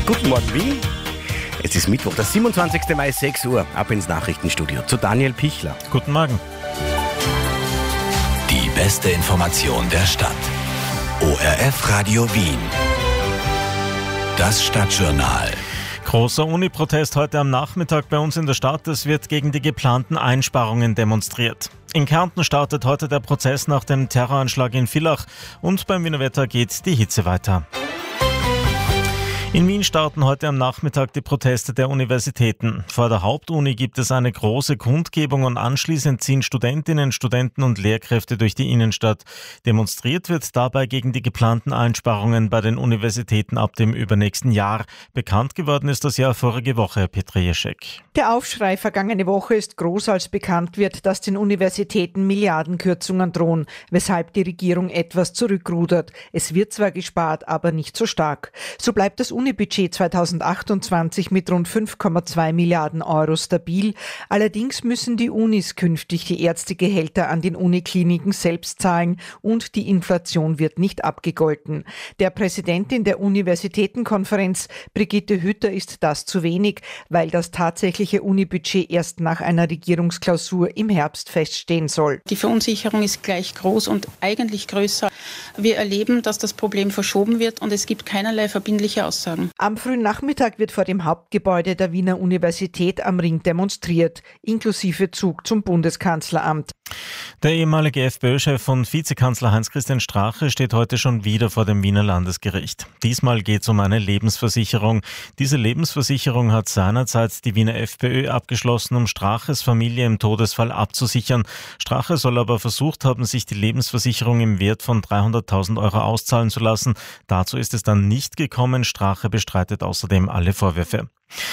Guten Morgen, Wien. Es ist Mittwoch, der 27. Mai, 6 Uhr. Ab ins Nachrichtenstudio zu Daniel Pichler. Guten Morgen. Die beste Information der Stadt. ORF Radio Wien. Das Stadtjournal. Großer Uni-Protest heute am Nachmittag bei uns in der Stadt. Es wird gegen die geplanten Einsparungen demonstriert. In Kärnten startet heute der Prozess nach dem Terroranschlag in Villach und beim Wiener Wetter geht die Hitze weiter. In Wien starten heute am Nachmittag die Proteste der Universitäten. Vor der Hauptuni gibt es eine große Kundgebung und anschließend ziehen Studentinnen, Studenten und Lehrkräfte durch die Innenstadt. Demonstriert wird dabei gegen die geplanten Einsparungen bei den Universitäten ab dem übernächsten Jahr. Bekannt geworden ist das ja vorige Woche, Petra Jeschek. Der Aufschrei vergangene Woche ist groß, als bekannt wird, dass den Universitäten Milliardenkürzungen drohen, weshalb die Regierung etwas zurückrudert. Es wird zwar gespart, aber nicht so stark. So bleibt das Unibudget 2028 mit rund 5,2 Milliarden Euro stabil. Allerdings müssen die Unis künftig die Ärztegehälter an den Unikliniken selbst zahlen und die Inflation wird nicht abgegolten. Der Präsidentin der Universitätenkonferenz, Brigitte Hütter, ist das zu wenig, weil das tatsächliche Unibudget erst nach einer Regierungsklausur im Herbst feststehen soll. Die Verunsicherung ist gleich groß und eigentlich größer. Wir erleben, dass das Problem verschoben wird und es gibt keinerlei verbindliche Aussagen. Am frühen Nachmittag wird vor dem Hauptgebäude der Wiener Universität am Ring demonstriert, inklusive Zug zum Bundeskanzleramt. Der ehemalige FPÖ-Chef und Vizekanzler Heinz-Christian Strache steht heute schon wieder vor dem Wiener Landesgericht. Diesmal geht es um eine Lebensversicherung. Diese Lebensversicherung hat seinerzeit die Wiener FPÖ abgeschlossen, um Straches Familie im Todesfall abzusichern. Strache soll aber versucht haben, sich die Lebensversicherung im Wert von 300.000 Euro auszahlen zu lassen. Dazu ist es dann nicht gekommen. Strache bestreitet außerdem alle Vorwürfe.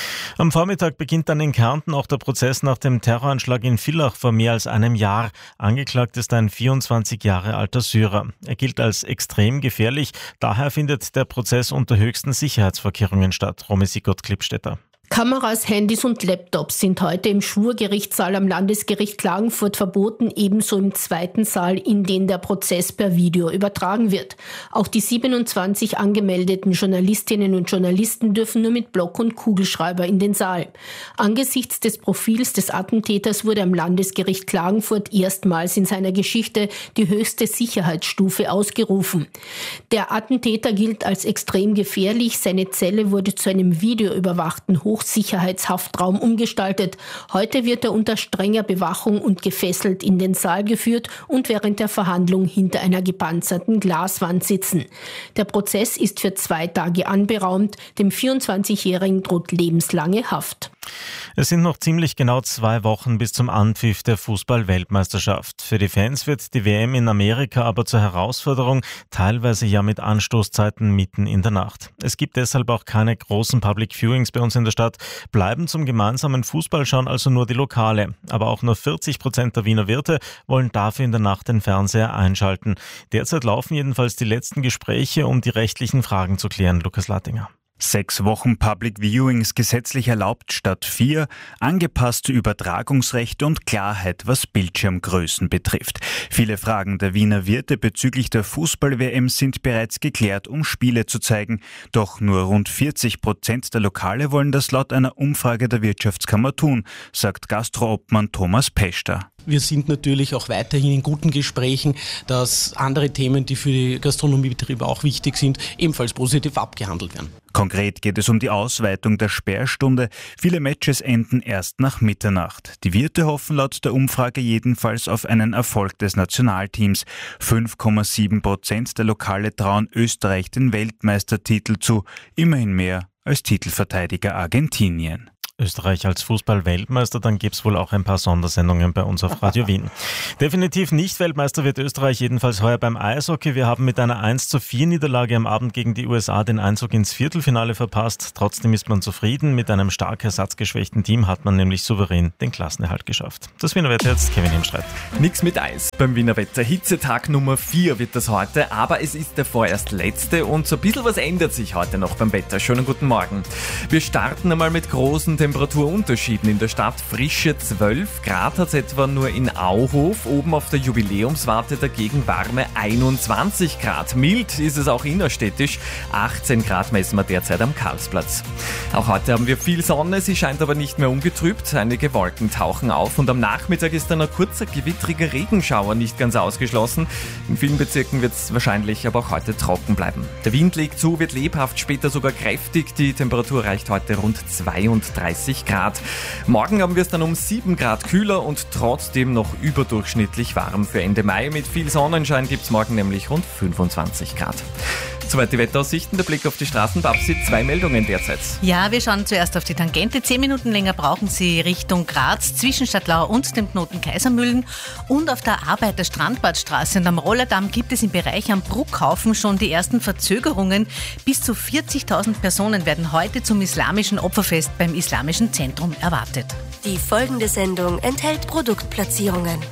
Am Vormittag beginnt dann in Kärnten auch der Prozess nach dem Terroranschlag in Villach vor mehr als einem Jahr. Angeklagt ist ein 24 Jahre alter Syrer. Er gilt als extrem gefährlich. Daher findet der Prozess unter höchsten Sicherheitsvorkehrungen statt. Romy Sigurd-Klippstätter. Kameras, Handys und Laptops sind heute im Schwurgerichtssaal am Landesgericht Klagenfurt verboten, ebenso im zweiten Saal, in den der Prozess per Video übertragen wird. Auch die 27 angemeldeten Journalistinnen und Journalisten dürfen nur mit Block und Kugelschreiber in den Saal. Angesichts des Profils des Attentäters wurde am Landesgericht Klagenfurt erstmals in seiner Geschichte die höchste Sicherheitsstufe ausgerufen. Der Attentäter gilt als extrem gefährlich. Seine Zelle wurde zu einem videoüberwachten Hochsicherheitshaftraum umgestaltet. Heute wird er unter strenger Bewachung und gefesselt in den Saal geführt und während der Verhandlung hinter einer gepanzerten Glaswand sitzen. Der Prozess ist für 2 Tage anberaumt. Dem 24-Jährigen droht lebenslange Haft. Es sind noch ziemlich genau 2 Wochen bis zum Anpfiff der Fußball-Weltmeisterschaft. Für die Fans wird die WM in Amerika aber zur Herausforderung, teilweise ja mit Anstoßzeiten mitten in der Nacht. Es gibt deshalb auch keine großen Public Viewings bei uns in der Stadt. Bleiben zum gemeinsamen Fußballschauen also nur die Lokale. Aber auch nur 40% der Wiener Wirte wollen dafür in der Nacht den Fernseher einschalten. Derzeit laufen jedenfalls die letzten Gespräche, um die rechtlichen Fragen zu klären. Lukas Lattinger. 6 Wochen Public Viewings gesetzlich erlaubt statt 4, angepasste Übertragungsrechte und Klarheit, was Bildschirmgrößen betrifft. Viele Fragen der Wiener Wirte bezüglich der Fußball-WM sind bereits geklärt, um Spiele zu zeigen. Doch nur rund 40% der Lokale wollen das laut einer Umfrage der Wirtschaftskammer tun, sagt Gastroobmann Thomas Peschter. Wir sind natürlich auch weiterhin in guten Gesprächen, dass andere Themen, die für die Gastronomiebetriebe auch wichtig sind, ebenfalls positiv abgehandelt werden. Konkret geht es um die Ausweitung der Sperrstunde. Viele Matches enden erst nach Mitternacht. Die Wirte hoffen laut der Umfrage jedenfalls auf einen Erfolg des Nationalteams. 5,7% der Lokale trauen Österreich den Weltmeistertitel zu, immerhin mehr als Titelverteidiger Argentinien. Österreich als Fußball-Weltmeister, dann gibt's wohl auch ein paar Sondersendungen bei uns auf Radio Wien. Definitiv nicht Weltmeister wird Österreich jedenfalls heuer beim Eishockey. Wir haben mit einer 1:4 Niederlage am Abend gegen die USA den Einzug ins Viertelfinale verpasst. Trotzdem ist man zufrieden. Mit einem stark ersatzgeschwächten Team hat man nämlich souverän den Klassenerhalt geschafft. Das Wiener Wetter jetzt, Kevin Hemstreit. Nix mit Eis beim Wiener Wetter. Hitzetag Nummer 4 wird das heute, aber es ist der vorerst letzte und so ein bisschen was ändert sich heute noch beim Wetter. Schönen guten Morgen. Wir starten einmal mit großen Temperaturen Temperaturunterschieden. In der Stadt frische 12 Grad hat es etwa nur in Auhof. Oben auf der Jubiläumswarte dagegen warme 21 Grad. Mild ist es auch innerstädtisch. 18 Grad messen wir derzeit am Karlsplatz. Auch heute haben wir viel Sonne, sie scheint aber nicht mehr ungetrübt. Einige Wolken tauchen auf und am Nachmittag ist dann ein kurzer gewittriger Regenschauer nicht ganz ausgeschlossen. In vielen Bezirken wird es wahrscheinlich aber auch heute trocken bleiben. Der Wind legt zu, wird lebhaft, später sogar kräftig. Die Temperatur reicht heute rund 32 Grad. Morgen haben wir es dann um 7 Grad kühler und trotzdem noch überdurchschnittlich warm für Ende Mai. Mit viel Sonnenschein gibt es morgen nämlich rund 25 Grad. Soweit die Wetteraussichten, der Blick auf die Straßen. Babsi, 2 Meldungen derzeit. Ja, wir schauen zuerst auf die Tangente. 10 Minuten länger brauchen Sie Richtung Graz, zwischen Stadtlauer und dem Knoten Kaisermühlen. Und auf der Arbeiter-Strandbadstraße und am Rollerdamm gibt es im Bereich am Bruckhaufen schon die ersten Verzögerungen. Bis zu 40.000 Personen werden heute zum islamischen Opferfest beim Islamischen Zentrum erwartet. Die folgende Sendung enthält Produktplatzierungen.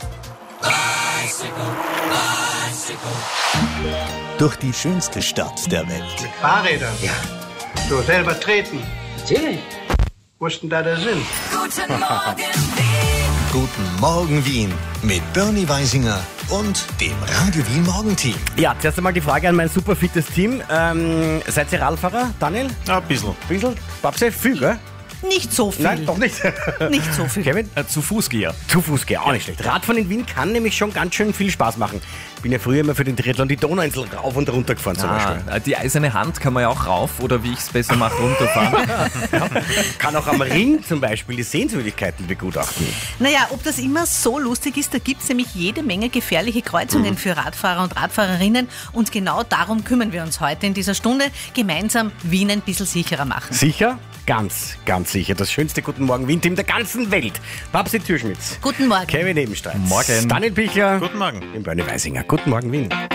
Durch die schönste Stadt der Welt. Mit Fahrrädern? Ja. So selber treten? Natürlich. Wo ist denn da der Sinn? Guten Morgen, Wien. Guten Morgen, Wien. Mit Bernie Weisinger und dem Radio Wien Morgenteam. Ja, zuerst einmal die Frage an mein superfittes Team. Seid ihr Radfahrer, Daniel? Ja, ein bisschen. Babsi, viel, gell? Nicht so viel. Nein, doch nicht. Nicht so viel. Kevin? Zu Fußgeher. Zu Fußgeher, auch nicht schlecht. Radfahren in Wien kann nämlich schon ganz schön viel Spaß machen. Bin ja früher immer für den Triathlon die Donauinsel rauf und runter gefahren zum Beispiel. Die eiserne Hand kann man ja auch rauf oder wie ich es besser mache, runterfahren. Ja. Kann auch am Ring zum Beispiel die Sehenswürdigkeiten begutachten. Naja, ob das immer so lustig ist, da gibt es nämlich jede Menge gefährliche Kreuzungen für Radfahrer und Radfahrerinnen und genau darum kümmern wir uns heute in dieser Stunde, gemeinsam Wien ein bisschen sicherer machen. Sicher? Ganz, ganz sicher. Das schönste Guten Morgen Wien-Team der ganzen Welt. Babsi Türschmitz. Guten Morgen. Kevin Ebenstein. Morgen. Daniel Pichler. Guten Morgen. Und Bernie Weisinger. Guten Morgen Wien.